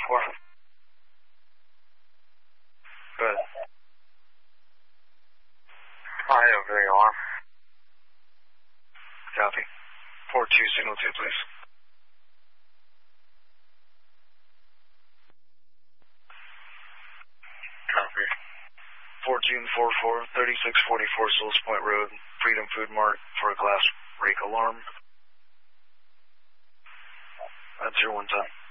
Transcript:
Good. I have very alarm. Copy. 4-2, signal 2, please. Copy. 4-4-4, 3644 Souls Point Road, Freedom Food Mart for a glass break alarm. That's your 1 time.